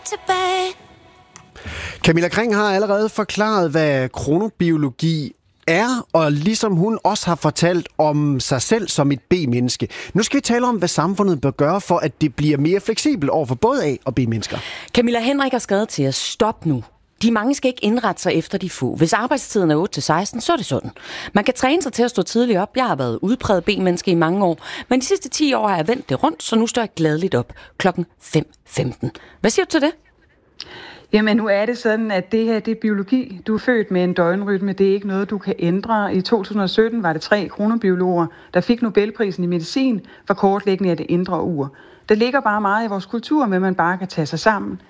tilbage. Camilla Kring har allerede forklaret, hvad kronobiologi er, og ligesom hun også har fortalt om sig selv som et B-menneske. Nu skal vi tale om, hvad samfundet bør gøre for, at det bliver mere fleksibelt over for både A- og B-mennesker. Camilla Henrik har skrevet til os, stop nu. De mange skal ikke indrette sig efter de få. Hvis arbejdstiden er 8-16, så er det sådan. Man kan træne sig til at stå tidligt op. Jeg har været udpræget B-menneske i mange år, men de sidste 10 år har jeg vendt det rundt, så nu står jeg gladeligt op klokken 5:15. Hvad siger du til det? Jamen nu er det sådan, at det her det er biologi. Du er født med en døgnrytme. Det er ikke noget, du kan ændre. I 2017 var det 3 kronobiologer, der fik Nobelprisen i medicin for kortlægning af det indre ur. Der ligger bare meget i vores kultur med, at man bare kan tage sig sammen.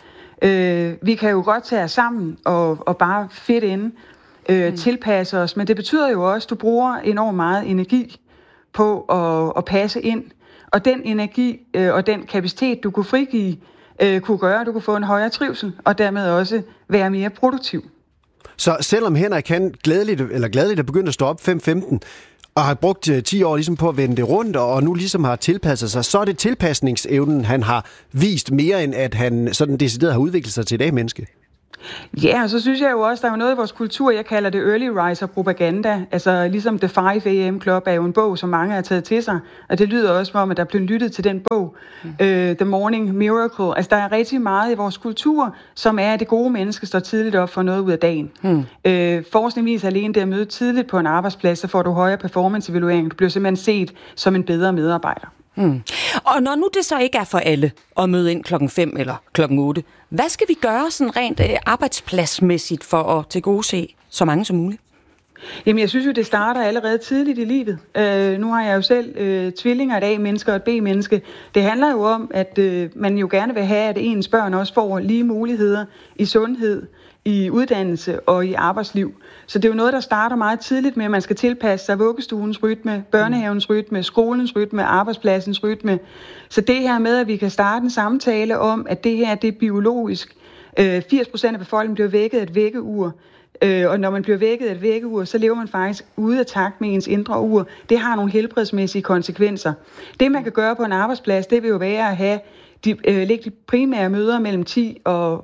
Vi kan jo godt tage os sammen og bare fedt inde, tilpasse os, men det betyder jo også, at du bruger enormt meget energi på at passe ind. Og den energi og den kapacitet, du kunne frigive, kunne gøre, at du kunne få en højere trivsel, og dermed også være mere produktiv. Så selvom Henrik kan glædeligt er begyndt at stå op 5:15, og har brugt 10 år ligesom på at vende det rundt, og nu ligesom har tilpasset sig, så er det tilpasningsevnen, han har vist mere, end at han sådan decideret har udviklet sig til et A-menneske. Ja, og så synes jeg jo også, der er jo noget i vores kultur, jeg kalder det early riser propaganda. Altså ligesom The 5 AM Club er jo en bog, som mange har taget til sig, og det lyder også som om, at der blev lyttet til den bog, The Morning Miracle. Altså der er rigtig meget i vores kultur, som er, at det gode menneske står tidligt op for noget ud af dagen. Forskning viser alene det at møde tidligt på en arbejdsplads, så får du højere performance-evaluering. Du bliver simpelthen set som en bedre medarbejder. Og når nu det så ikke er for alle at møde ind klokken 5 eller klokken 8, hvad skal vi gøre sådan rent arbejdspladsmæssigt for at tilgodese så mange som muligt? Jamen, jeg synes jo, det starter allerede tidligt i livet. Nu har jeg jo selv tvillinger, et A-menneske og et B-menneske. Det handler jo om, at man jo gerne vil have, at ens børn også får lige muligheder i sundhed, i uddannelse og i arbejdsliv. Så det er jo noget, der starter meget tidligt med, at man skal tilpasse sig vuggestuens rytme, børnehavens rytme, skolens rytme, arbejdspladsens rytme. Så det her med, at vi kan starte en samtale om, at det her det er biologisk. 80% af befolkningen bliver vækket af et vækkeur. Og når man bliver vækket af et vækkeur, så lever man faktisk ude af takt med ens indre ur. Det har nogle helbredsmæssige konsekvenser. Det, man kan gøre på en arbejdsplads, det vil jo være at have lægge de primære møder mellem 10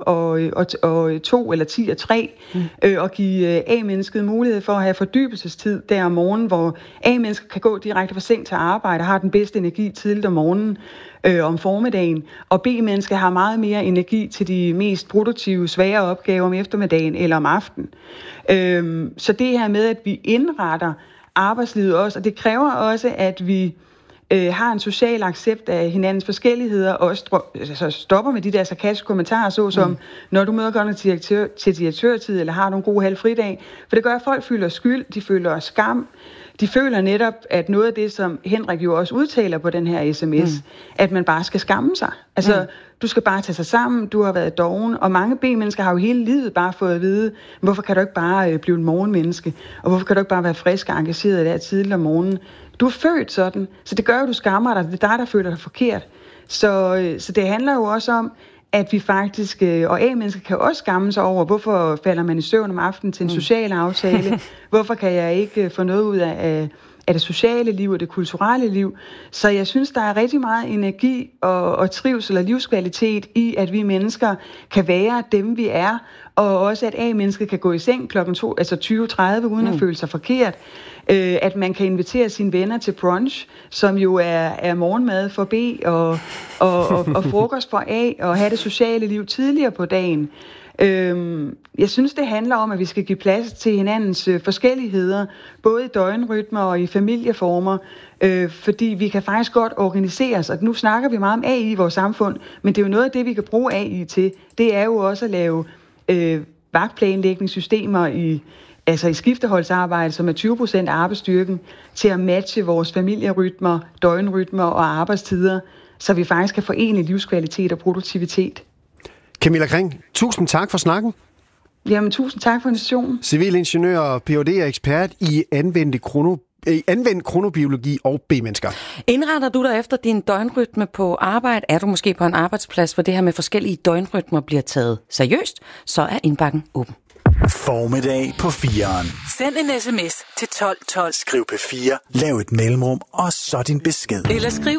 og 2 eller 10 og 3, og give A-mennesket mulighed for at have fordybelsestid der om morgenen, hvor A-mennesket kan gå direkte fra seng til arbejde og har den bedste energi tidligt om morgenen om formiddagen, og B-mennesket har meget mere energi til de mest produktive, svære opgaver om eftermiddagen eller om aftenen. Så det her med, at vi indretter arbejdslivet også, og det kræver også, at vi har en social accept af hinandens forskelligheder, og også stopper med de der sarkastiske kommentarer, såsom, når du møder godt til direktørtid, eller har du en god halvfridag. For det gør, at folk føler skyld, de føler skam, de føler netop, at noget af det, som Henrik jo også udtaler på den her sms, at man bare skal skamme sig. Altså, du skal bare tage sig sammen, du har været doven, og mange B-mennesker har jo hele livet bare fået at vide, hvorfor kan du ikke bare blive en morgenmenneske, og hvorfor kan du ikke bare være frisk og engageret der tidligt om morgenen. Du er født sådan, så det gør jo, at du skammer dig. Det er dig, der føler dig forkert. Så det handler jo også om, at vi faktisk, og A-mennesker kan også skamme sig over, hvorfor falder man i søvn om aftenen til en social aftale? Hvorfor kan jeg ikke få noget ud af det sociale liv og det kulturelle liv? Så jeg synes, der er rigtig meget energi og trivsel og livskvalitet i, at vi mennesker kan være dem, vi er, og også at A-mennesket kan gå i seng klokken 20:30 uden at føle sig forkert. At man kan invitere sine venner til brunch, som jo er morgenmad for B og frokost for A, og have det sociale liv tidligere på dagen. Jeg synes, det handler om, at vi skal give plads til hinandens forskelligheder, både i døgnrytmer og i familieformer, fordi vi kan faktisk godt organisere os, og nu snakker vi meget om AI i vores samfund, men det er jo noget af det, vi kan bruge AI til. Det er jo også at lave vagtplanlægningssystemer i skifteholdsarbejde, som er 20% af arbejdsstyrken, til at matche vores familierytmer, døgnrytmer og arbejdstider, så vi faktisk kan forene livskvalitet og produktivitet. Camilla Kring, tusind tak for snakken. Jamen, tusind tak for invitationen. Civilingeniør og Ph.D. og ekspert i anvendt kronobiologi og B-mennesker. Indretter du dig efter din døgnrytme på arbejde? Er du måske på en arbejdsplads, hvor det her med forskellige døgnrytmer bliver taget seriøst? Så er indbakken åben. Formiddag på 4'eren. Send en sms til 1212. Skriv P4, lav et mellemrum, og så din besked. Eller skriv